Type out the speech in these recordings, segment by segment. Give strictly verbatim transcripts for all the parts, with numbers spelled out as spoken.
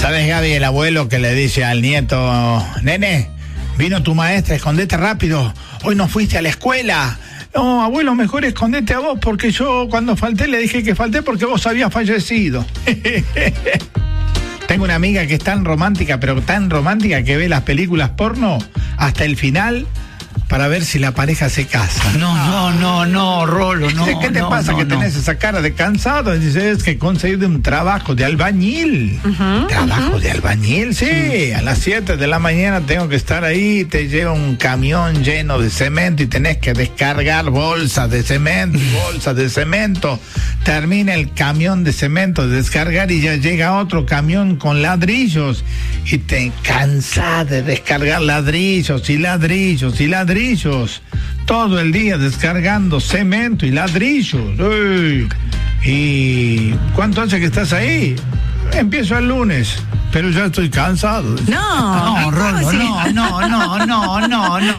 ¿Sabes, Gaby, el abuelo que le dice al nieto, nene, vino tu maestra, escondete rápido, hoy no fuiste a la escuela? No, abuelo, mejor escondete a vos, porque yo cuando falté le dije que falté porque vos habías fallecido. Tengo una amiga que es tan romántica, pero tan romántica que ve las películas porno hasta el final para ver si la pareja se casa. No, no, no, no, Rolo, no. ¿Qué te no, pasa no, que no. tenés esa cara de cansado? Dices que conseguir un trabajo de albañil. Uh-huh, trabajo uh-huh. de albañil, sí. sí. A las siete de la mañana tengo que estar ahí, te lleva un camión lleno de cemento y tenés que descargar bolsas de cemento, bolsas de cemento. Termina el camión de cemento de descargar y ya llega otro camión con ladrillos y te cansás de descargar ladrillos y ladrillos y ladrillos. Todo el día descargando cemento y ladrillos. Uy. ¿Y cuánto hace que estás ahí? Empiezo el lunes, pero ya estoy cansado. No, no, Rolo, no, no, no, no, no, no.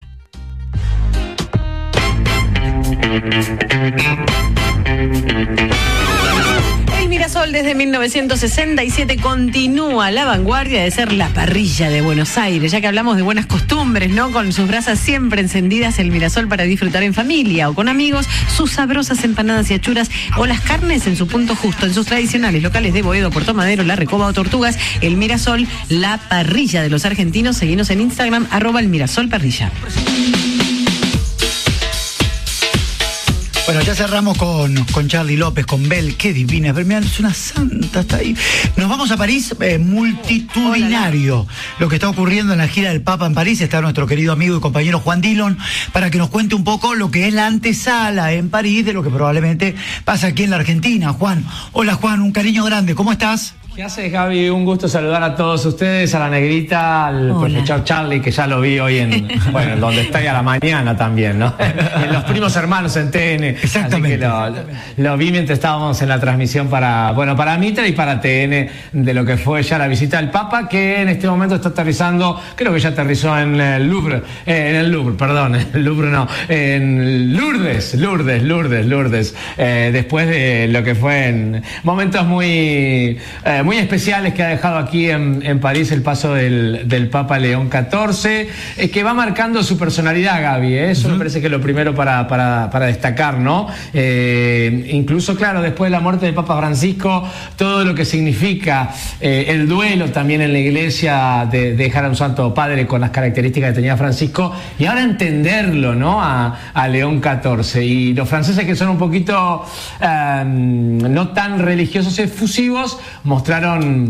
El Mirasol desde mil novecientos sesenta y siete continúa a la vanguardia de ser la parrilla de Buenos Aires, ya que hablamos de buenas costumbres, ¿no? Con sus brasas siempre encendidas, el Mirasol para disfrutar en familia o con amigos, sus sabrosas empanadas y achuras o las carnes en su punto justo, en sus tradicionales locales de Boedo, Puerto Madero, La Recoba o Tortugas. El Mirasol, la parrilla de los argentinos. Seguinos en Instagram, arroba el Mirasol Parrilla. Bueno, ya cerramos con, con Charly López, con Bel, qué divina, pero mirá, es una santa, está ahí. Nos vamos a París, eh, multitudinario. Hola. Lo que está ocurriendo en la gira del Papa en París, está nuestro querido amigo y compañero Juan Dillon, para que nos cuente un poco lo que es la antesala en París de lo que probablemente pasa aquí en la Argentina. Juan, hola Juan, un cariño grande, ¿cómo estás? ¿Qué haces, Gaby? Un gusto saludar a todos ustedes, a la negrita, al Hola. profesor Charly, que ya lo vi hoy en, bueno, en donde está y a la mañana también, ¿no? En Los Primos Hermanos en T N. Exactamente. Así que lo, lo vi mientras estábamos en la transmisión para, bueno, para Mitra y para T N, de lo que fue ya la visita del Papa, que en este momento está aterrizando, creo que ya aterrizó en el Louvre, eh, en el Louvre, perdón, en el Louvre no, en Lourdes, Lourdes, Lourdes, Lourdes, eh, después de lo que fue en momentos muy... Eh, muy especiales que ha dejado aquí en, en París el paso del, del Papa León catorce, eh, que va marcando su personalidad, Gaby, ¿eh? Eso uh-huh. me parece que es lo primero para, para, para destacar, ¿no? Eh, incluso, claro, después de la muerte del Papa Francisco, todo lo que significa eh, el duelo también en la iglesia de, de dejar a un santo padre con las características que tenía Francisco, y ahora entenderlo, ¿no? A, a León catorce. Y los franceses, que son un poquito eh, no tan religiosos efusivos, mostraron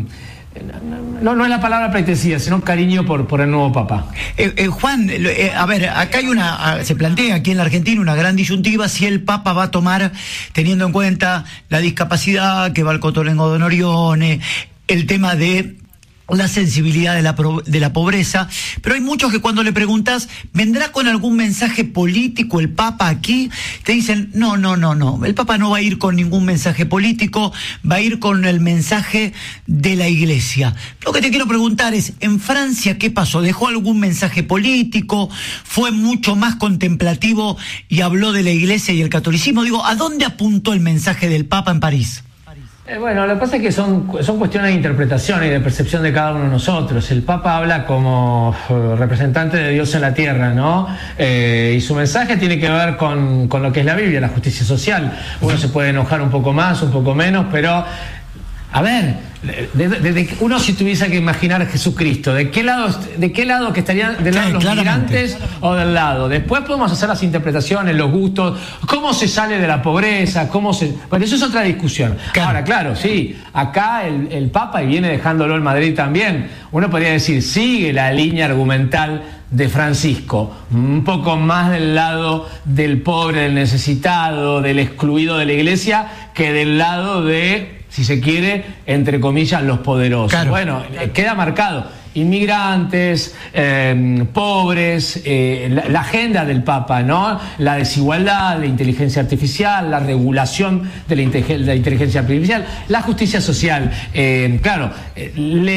No, no es la palabra pleitesía, sino cariño por, por el nuevo Papa. Eh, eh, Juan, eh, a ver, acá hay una, se plantea aquí en la Argentina una gran disyuntiva si el Papa va a tomar, teniendo en cuenta la discapacidad que va al Cotolengo de Norione, el tema de la sensibilidad de la, de la pobreza, pero hay muchos que cuando le preguntas, ¿vendrá con algún mensaje político el Papa aquí? Te dicen, no, no, no, no, el Papa no va a ir con ningún mensaje político, va a ir con el mensaje de la Iglesia. Lo que te quiero preguntar es, ¿en Francia qué pasó? ¿Dejó algún mensaje político? ¿Fue mucho más contemplativo y habló de la Iglesia y el catolicismo? Digo, ¿a dónde apuntó el mensaje del Papa en París? Eh, bueno, lo que pasa es que son, son cuestiones de interpretación y de percepción de cada uno de nosotros. El Papa habla como uh, representante de Dios en la tierra, ¿no? Eh, y su mensaje tiene que ver con, con lo que es la Biblia, la justicia social. Uno se puede enojar un poco más, un poco menos, pero... A ver, desde uno si tuviese que imaginar a Jesucristo, ¿de qué lado, de qué lado que estarían del lado de los migrantes o del lado? Después podemos hacer las interpretaciones, los gustos, cómo se sale de la pobreza, cómo se... Bueno, eso es otra discusión. Claro. Ahora, claro, sí, acá el, el Papa, y viene dejándolo en Madrid también, uno podría decir, sigue la línea argumental de Francisco, un poco más del lado del pobre, del necesitado, del excluido de la iglesia, que del lado de, si se quiere, entre comillas, los poderosos. Claro. Bueno, queda marcado. inmigrantes, eh, pobres, eh, la, la agenda del Papa, ¿no? La desigualdad, la inteligencia artificial, la regulación de la, inteligencia, de la inteligencia artificial, la justicia social. Eh, claro, eh,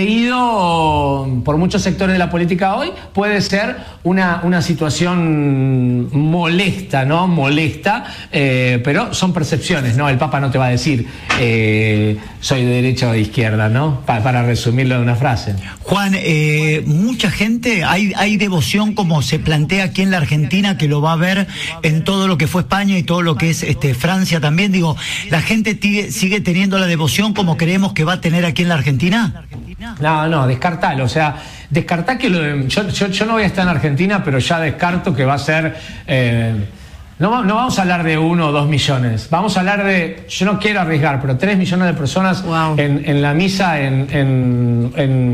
leído por muchos sectores de la política hoy, puede ser una, una situación molesta, ¿no? Molesta, eh, pero son percepciones, ¿no? El Papa no te va a decir eh, soy de derecha o de izquierda, ¿no? Pa, para resumirlo de una frase. Juan, eh, mucha gente, hay, hay devoción como se plantea aquí en la Argentina, que lo va a ver en todo lo que fue España y todo lo que es este, Francia también. Digo, ¿la gente sigue, sigue teniendo la devoción como creemos que va a tener aquí en la Argentina? No, no, descartalo, o sea, descartá que lo de, yo, yo, yo no voy a estar en Argentina, pero ya descarto que va a ser... Eh, No, no vamos a hablar de uno o dos millones, vamos a hablar de, yo no quiero arriesgar, pero tres millones de personas wow. en, en la misa en, en,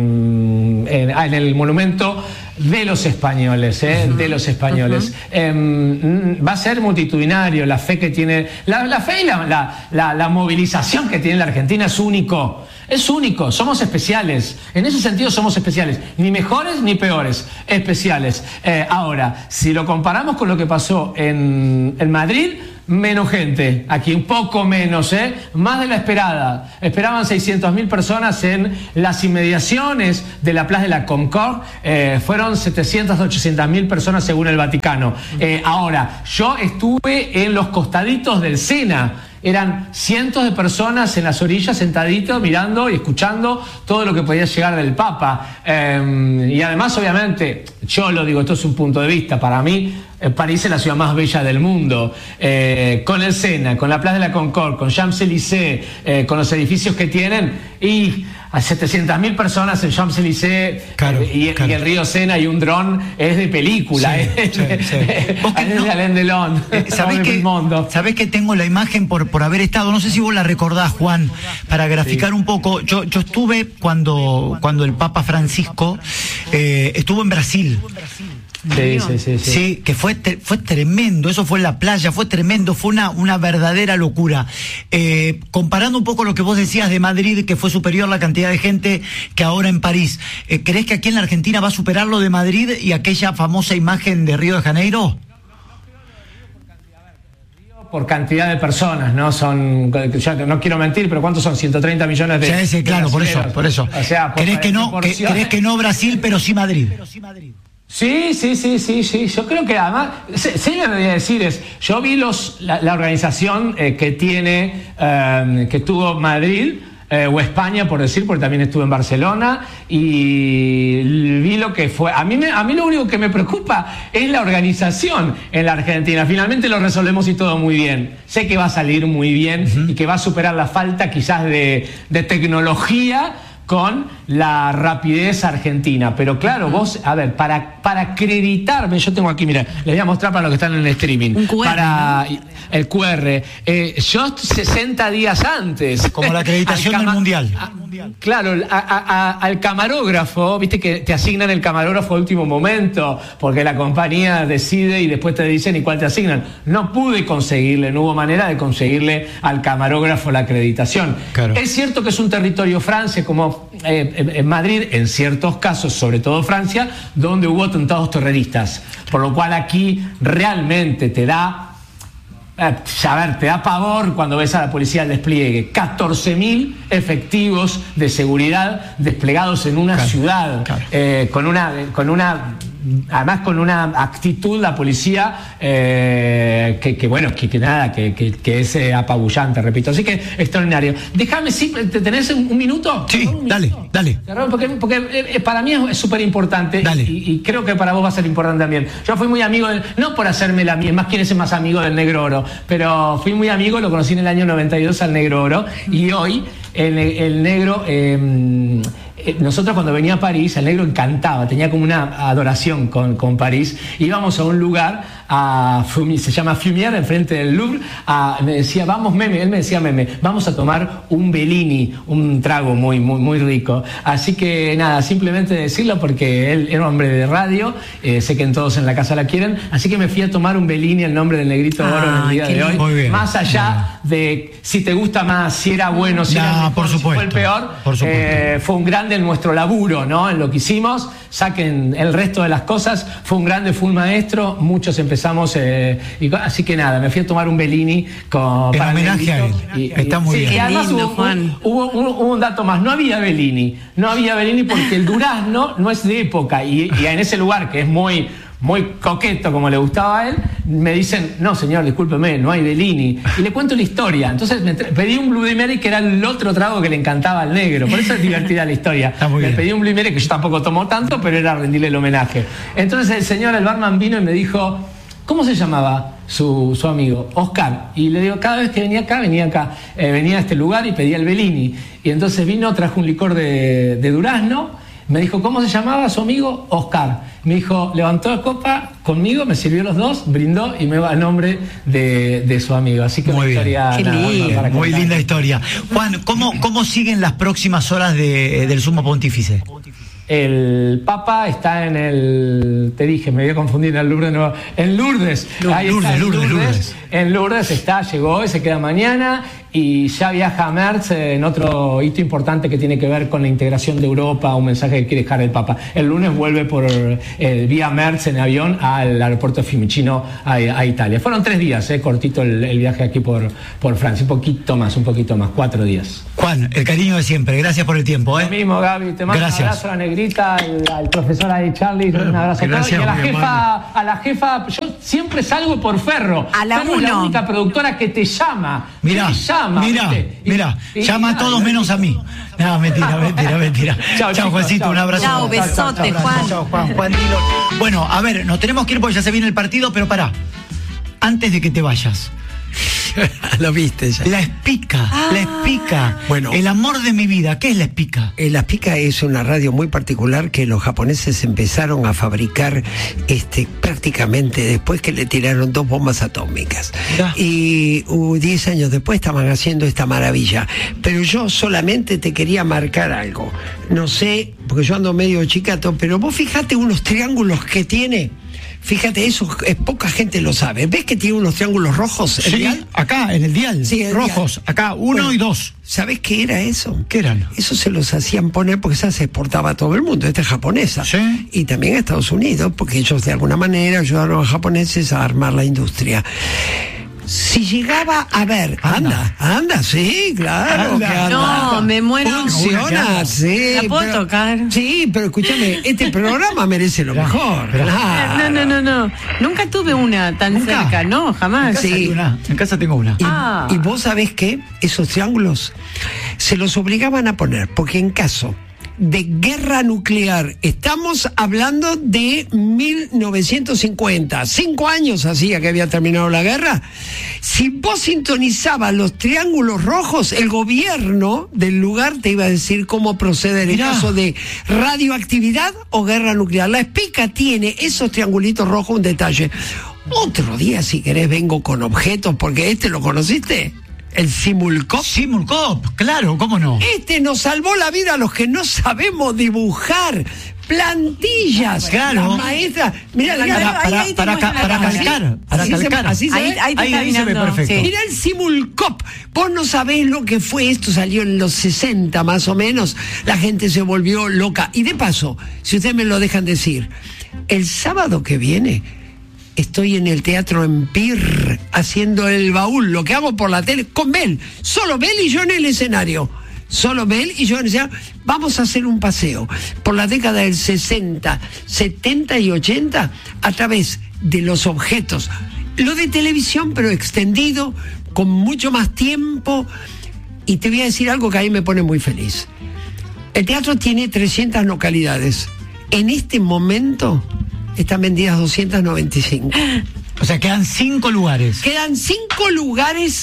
en, en, en el monumento de los españoles, ¿eh? Uh-huh. de los españoles. Uh-huh. Eh, va a ser multitudinario, la fe que tiene, la, la fe y la, la, la, la movilización que tiene la Argentina es único. Es único, somos especiales. En ese sentido somos especiales. Ni mejores ni peores, especiales. Eh, ahora, si lo comparamos con lo que pasó en, en Madrid, menos gente. Aquí un poco menos, ¿eh? Más de la esperada. Esperaban seiscientas mil personas en las inmediaciones de la Plaza de la Concorde. Eh, fueron setecientas, ochocientas mil personas según el Vaticano. Eh, ahora, yo estuve en los costaditos del Sena. Eran cientos de personas en las orillas sentaditos mirando y escuchando todo lo que podía llegar del Papa. Eh, y además, obviamente, yo lo digo, esto es un punto de vista, para mí eh, París es la ciudad más bella del mundo, eh, con el Sena, con la Plaza de la Concorde, con Champs-Élysées, eh, con los edificios que tienen, y a setecientas mil personas en Champs-Élysées, claro, eh, y, claro. y el río Sena y un dron es de película, sí, es sí, de, sí. es de Alain Delon. Eh, ¿Sabés que, ¿Sabés que tengo la imagen por, por haber estado? No sé si vos la recordás, Juan, para graficar sí. un poco. Yo, yo estuve cuando, cuando el Papa Francisco eh, estuvo en Brasil. Sí, sí, sí, sí. Sí, que fue, te, fue tremendo, eso fue en la playa, fue tremendo, fue una, una verdadera locura. Eh, comparando un poco lo que vos decías de Madrid, que fue superior la cantidad de gente que ahora en París, eh, ¿crees que aquí en la Argentina va a superar lo de Madrid y aquella famosa imagen de Río de Janeiro? Por cantidad de personas, ¿no? Son, yo no quiero mentir, pero ¿cuántos son? ciento treinta millones de... Sí, sí, claro, por eso, por eso. O sea, por ¿Crees que no, que, ¿crees que no Brasil, pero sí Madrid? Sí, sí, sí, sí, sí. Yo creo que además, sí, me voy a decir es, yo vi los, la, la organización eh, que tiene, eh, que tuvo Madrid, Eh, o España, por decir, porque también estuve en Barcelona y vi lo que fue. A mí, me, a mí lo único que me preocupa es la organización en la Argentina. Finalmente lo resolvemos y todo muy bien. Sé que va a salir muy bien uh-huh. y que va a superar la falta quizás de, de tecnología con la rapidez argentina. Pero claro, vos, a ver, para, para acreditarme, yo tengo aquí, mira, les voy a mostrar para los que están en el streaming. Un Q R, para ¿no? El Q R. Eh, yo sesenta días antes. Como la acreditación cama- del Mundial. A, claro, a, a, a, al camarógrafo, viste que te asignan el camarógrafo a último momento, porque la compañía decide y después te dicen y cuál te asignan. No pude conseguirle, no hubo manera de conseguirle al camarógrafo la acreditación. Claro. Es cierto que es un territorio Francia, como eh, en Madrid, en ciertos casos, sobre todo Francia, donde hubo atentados terroristas. Por lo cual aquí realmente te da... Eh, a ver, te da pavor cuando ves a la policía al despliegue. catorce mil efectivos de seguridad desplegados en una claro, ciudad, claro. Eh, con una, con una, además con una actitud la policía eh, que, que bueno, que, que nada, que, que, que es eh, apabullante, repito. Así que extraordinario. Déjame, sí, ¿te tenés un, un minuto? Sí, un dale, minuto? dale. Porque, porque eh, para mí es súper importante y, y creo que para vos va a ser importante también. Yo fui muy amigo, del, no por hacerme la mía, más quién es el más amigo del Negro Oro, pero fui muy amigo, lo conocí en el año noventa y dos al Negro Oro, y hoy el, el Negro, eh, nosotros cuando venía a París, el Negro encantaba, tenía como una adoración con, con París. Íbamos a un lugar a Fumi, se llama Fumier, enfrente del Louvre, a, me decía, vamos Meme, él me decía Meme, vamos a tomar un Bellini, un trago muy, muy, muy rico. Así que nada, simplemente decirlo porque él era un hombre de radio, eh, sé que en todos en la casa la quieren, así que me fui a tomar un Bellini, el nombre del Negrito de Oro, en el día de hoy. Muy bien. Más allá de si te gusta más, si era bueno, si No, era mejor, por si fue el supuesto, peor, por supuesto. eh, fue un grande en nuestro laburo, ¿no? En lo que hicimos, saquen el resto de las cosas, fue un grande, fue un maestro, muchos empezamos, eh, y, así que nada, me fui a tomar un Bellini con, en para homenaje a él. Y, Está y, muy sí, bien. y además Lindo, hubo, Juan. hubo, hubo, hubo un dato más, no había Bellini, no había Bellini porque el durazno no es de época, y, y en ese lugar que es muy... muy coqueto como le gustaba a él, me dicen, no señor, discúlpeme, no hay Bellini, y le cuento la historia. Entonces me pedí un Bloody Mary, que era el otro trago que le encantaba al negro, por eso es divertida la historia. muy Me bien. pedí un Bloody Mary que yo tampoco tomo tanto, pero era rendirle el homenaje. Entonces el señor, el barman, vino y me dijo, ¿cómo se llamaba su, su amigo? Oscar. Y le digo, cada vez que venía acá, venía acá, eh, venía a este lugar y pedía el Bellini. Y entonces vino, trajo un licor de, de durazno. Me dijo, ¿cómo se llamaba su amigo? Oscar. Me dijo, levantó la copa conmigo, me sirvió los dos, brindó y me va a nombre de, de su amigo. Así que Muy una bien. historia... Qué nada, lindo. bueno, para Muy contar. linda historia. Juan, ¿cómo, cómo siguen las próximas horas de, del Sumo Pontífice? El Papa está en el... Te dije, me voy a confundir en el Lourdes. No, en Lourdes. Ahí Lourdes, está, en Lourdes, Lourdes. En Lourdes está, llegó hoy, se queda mañana y ya viaja a Merz en otro hito importante que tiene que ver con la integración de Europa, un mensaje que quiere dejar el Papa. El lunes vuelve por eh, vía Merz en avión al aeropuerto de Fiumicino a, a Italia. Fueron tres días, eh, cortito el, el viaje aquí por, por Francia, un poquito más, un poquito más, cuatro días. Juan, el cariño de siempre. Gracias por el tiempo. ¿eh? Lo mismo, Gaby, te mando Gracias. un abrazo a la negrita, al, al profesor ahí, Charlie, un abrazo a todos. Gracias, Y a la mi jefa, hermano. a la jefa, yo siempre salgo por Ferro. A la Ferro es la uno. única productora que te llama. Mirá, te llama, mirá, ¿viste? Y- mirá, y- llama y a nada, todos y- menos a mí. No, mentira, mentira, mentira. Chao, Chao, chicos, Juancito, chao. un abrazo. Chao, besote, chao, Juan. Chao, Juan, Juan Dillon. Bueno, a ver, nos tenemos que ir porque ya se viene el partido, pero pará. Antes de que te vayas, Lo viste ya. la espica, la espica. Bueno. El amor de mi vida, ¿qué es la espica? Eh, La Spica es una radio muy particular que los japoneses empezaron a fabricar este, prácticamente después que le tiraron dos bombas atómicas. Ya. Y uh, diez años después estaban haciendo esta maravilla. Pero yo solamente te quería marcar algo. No sé, porque yo ando medio chicato, pero vos fijate unos triángulos que tiene. Fíjate, eso es, poca gente lo sabe. ¿Ves que tiene unos triángulos rojos? ¿El Sí, dial? acá, en el dial. Sí, el rojos, dial. acá, uno Bueno, y dos. ¿Sabés qué era eso? ¿Qué eran? Eso se los hacían poner porque esa se exportaba a todo el mundo, esta es japonesa. Sí. Y también a Estados Unidos, porque ellos de alguna manera ayudaron a los japoneses a armar la industria. Si llegaba a ver, anda, anda, anda sí, claro. Anda. que anda. No, me muero. Funciona, sí. ¿La puedo pero- tocar? Sí, pero escúchame, este programa merece lo mejor. claro. No, no, no, no. Nunca tuve una tan ¿Nunca? cerca, no, En jamás. casa, Sí. hay una. En casa tengo una. Y, Ah. y vos sabés que esos triángulos se los obligaban a poner, porque en caso de guerra nuclear, estamos hablando de mil novecientos cincuenta, cinco años hacía que había terminado la guerra, si vos sintonizabas los triángulos rojos, el gobierno del lugar te iba a decir cómo proceder en Mirá. caso de radioactividad o guerra nuclear. La espica tiene esos triangulitos rojos, un detalle. Otro día, si querés, vengo con objetos, porque este lo conociste, el Simulcop. Simulcop, claro, ¿cómo no? Este nos salvó la vida a los que no sabemos dibujar. Plantillas. Claro. Las maestras. Mirá, mirá, Para, ahí, para, ahí te para, muestra ca- la para cámara. calcar, para Así se- calcar. así se Ahí, ve. ahí te Ahí- está ahí se ve mirando, perfecto. sí. Mirá el Simulcop. Vos no sabés lo que fue esto, salió en los sesenta más o menos. La gente se volvió loca. Y de paso, si ustedes me lo dejan decir, el sábado que viene estoy en el Teatro Empire haciendo el baúl, lo que hago por la tele, con Bel. Solo Bel y yo en el escenario. Solo Bel y yo en el escenario. Vamos a hacer un paseo por la década del sesenta, setenta y ochenta a través de los objetos. Lo de televisión, pero extendido, con mucho más tiempo. Y te voy a decir algo que a mí me pone muy feliz. El teatro tiene trescientas localidades. En este momento están vendidas doscientas noventa y cinco. O sea, quedan cinco lugares. Quedan cinco lugares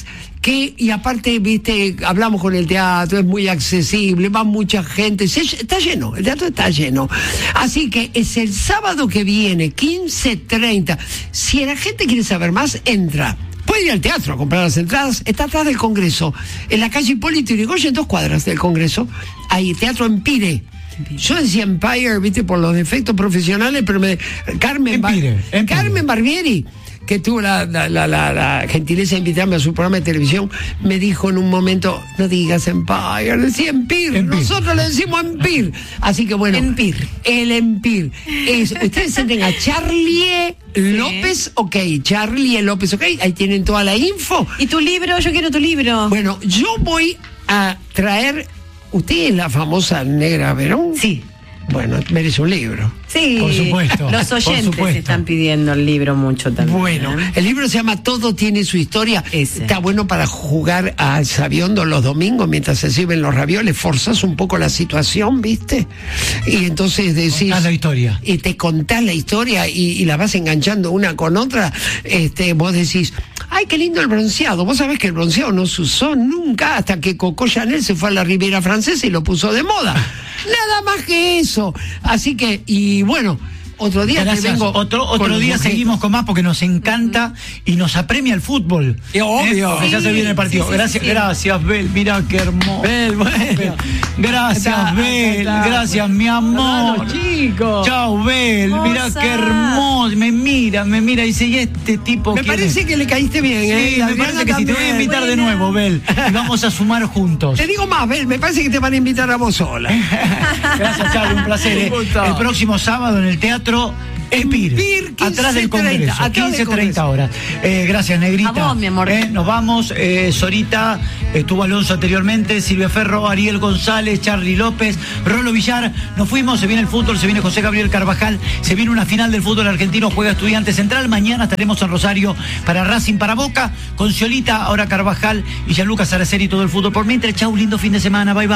que, y aparte, viste, hablamos con el teatro, es muy accesible, va mucha gente, se, está lleno, el teatro está lleno. Así que es el sábado que viene, quince treinta. Si la gente quiere saber más, entra. Puede ir al teatro a comprar las entradas, está atrás del Congreso, en la calle Hipólito Yrigoyen, dos cuadras del Congreso, hay Teatro Empire. Yo decía Empire, viste, por los defectos profesionales, pero me... Carmen, Empire, Bar- Empire. Carmen Barbieri, que tuvo la, la, la, la, la gentileza de invitarme a su programa de televisión, me dijo en un momento, no digas Empire, decía Empire, Empire. nosotros le decimos Empire. Así que bueno, Empire. el Empire. Es, ustedes sienten a Charlie López, ok, Charlie López, ok, ahí tienen toda la info. ¿Y tu libro? Yo quiero tu libro. Bueno, yo voy a traer, ¿usted es la famosa Negra Verón? Sí. Bueno, merece un libro. Sí, Por supuesto, los por oyentes supuesto. están pidiendo el libro mucho también. Bueno, ¿eh? el libro se llama Todo tiene su historia. Ese. Está bueno para jugar al sabiondo los domingos mientras se sirven los ravioles. Forzás un poco la situación, ¿viste? Y entonces decís... Contás la historia. Y te contás la historia y, y la vas enganchando una con otra. Este, vos decís, ay, qué lindo el bronceado. Vos sabés que el bronceado no se usó nunca hasta que Coco Chanel se fue a la Riviera Francesa y lo puso de moda. Nada más que eso. Así que, y bueno... Otro día te Gracias. vengo Otro, con otro los día objetos. seguimos con más porque nos encanta y nos apremia el fútbol. Y obvio. Porque ya Sí, se viene el partido. sí, sí, gracias, sí, sí. gracias, Bel. Mira qué hermoso. Bel, bueno. Gracias, Acá, acá Bel. está. Gracias, mi amor. Hola, chicos. Chao, Bel. Mira Hermosa. qué hermoso. Me mira, me mira y dice, ¿y este tipo Me quién parece es? que le caíste bien, ¿eh? Sí, La me Adriana parece que sí. Te voy a también. invitar de Buena. nuevo, Bel. Y vamos a sumar juntos. Te digo más, Bel, me parece que te van a invitar a vos sola. Gracias, Charlie, un placer. ¿eh? ¿Cómo está? El próximo sábado en el Teatro Empire, Empire, atrás del quince treinta, Congreso, atrás del quince treinta horas. Eh, gracias, Negrita. A vos, mi amor. Eh, nos vamos, eh, Sorita, estuvo Alonso anteriormente, Silvia Ferro, Ariel González, Charlie López, Rolo Villar. Nos fuimos, se viene el fútbol, se viene José Gabriel Carvajal, se viene una final del fútbol argentino, juega Estudiantes Central. Mañana estaremos en Rosario para Racing, para Boca, con Ciolita, ahora Carvajal y Gianluca Saraceni y todo el fútbol por mientras. Chau, lindo fin de semana, bye bye.